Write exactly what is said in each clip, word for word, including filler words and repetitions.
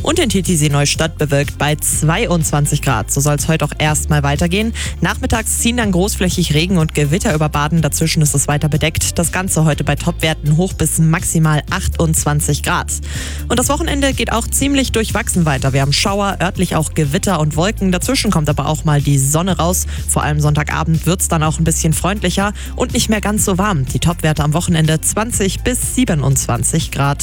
Und in Titisee-Neustadt bewölkt bei zweiundzwanzig Grad. So soll es heute auch erstmal weitergehen. Nachmittags ziehen dann großflächig Regen und Gewitter über Baden. Dazwischen ist es weiter bedeckt. Das Ganze heute bei Topwerten hoch bis maximal achtundzwanzig Grad. Und das Wochenende geht auch ziemlich durchwachsen weiter. Wir haben Schauer, örtlich auch Gewitter und Wolken. Dazwischen kommt aber auch mal die Sonne raus. Vor allem Sonntagabend wird es dann auch ein bisschen freundlicher und nicht mehr ganz so warm. Die Topwerte am Wochenende zwanzig bis siebenundzwanzig Grad.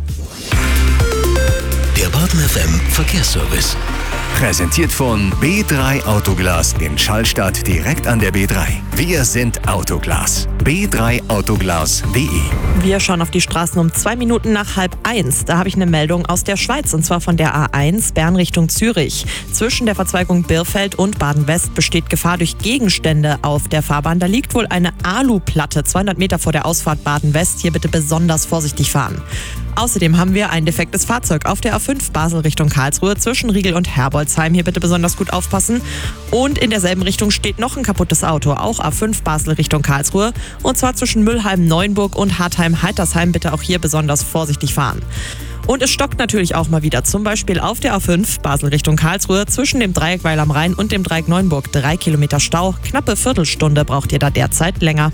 Der Baden F M Verkehrsservice. Präsentiert von B drei Autoglas in Schallstadt direkt an der B drei. Wir sind Autoglas. B drei Autoglas punkt de. Wir schauen auf die Straßen um zwei Minuten nach halb eins. Da habe ich eine Meldung aus der Schweiz und zwar von der A eins Bern Richtung Zürich. Zwischen der Verzweigung Birrfeld und Baden-West besteht Gefahr durch Gegenstände auf der Fahrbahn. Da liegt wohl eine Aluplatte zweihundert Meter vor der Ausfahrt Baden-West. Hier bitte besonders vorsichtig fahren. Außerdem haben wir ein defektes Fahrzeug auf der A fünf Basel Richtung Karlsruhe zwischen Riegel und Herbolzheim. Hier bitte besonders gut aufpassen. Und in derselben Richtung steht noch ein kaputtes Auto, auch A fünf Basel Richtung Karlsruhe. Und zwar zwischen Müllheim-Neuenburg und Hartheim-Heitersheim. Bitte auch hier besonders vorsichtig fahren. Und es stockt natürlich auch mal wieder, zum Beispiel auf der A fünf Basel Richtung Karlsruhe zwischen dem Dreieck Weil am Rhein und dem Dreieck Neuenburg. Drei Kilometer Stau, knappe Viertelstunde braucht ihr da derzeit länger.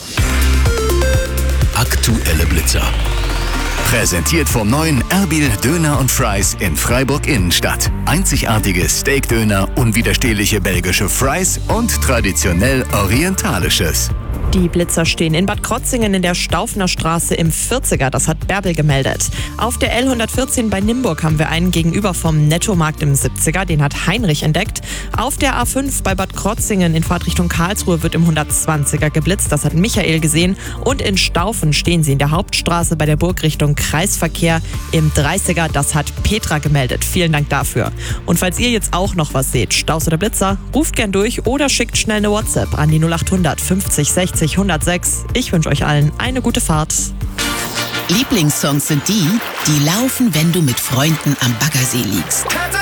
Aktuelle Blitzer. Präsentiert vom neuen Erbil Döner und Fries in Freiburg Innenstadt. Einzigartige Steakdöner, unwiderstehliche belgische Fries und traditionell orientalisches. Die Blitzer stehen in Bad Krotzingen in der Staufner Straße im vierziger, das hat Bärbel gemeldet. Auf der L hundertvierzehn bei Nimburg haben wir einen gegenüber vom Nettomarkt im siebziger, den hat Heinrich entdeckt. Auf der A fünf bei Bad Krotzingen in Fahrtrichtung Karlsruhe wird im hundertzwanziger geblitzt, das hat Michael gesehen. Und in Staufen stehen sie in der Hauptstraße bei der Burg Richtung Kreisverkehr im dreißiger, das hat Petra gemeldet. Vielen Dank dafür. Und falls ihr jetzt auch noch was seht, Staus oder Blitzer, ruft gern durch oder schickt schnell eine WhatsApp an die null acht hundert fünfzig sechzig hundertsechs. Ich wünsche euch allen eine gute Fahrt. Lieblingssongs sind die, die laufen, wenn du mit Freunden am Baggersee liegst.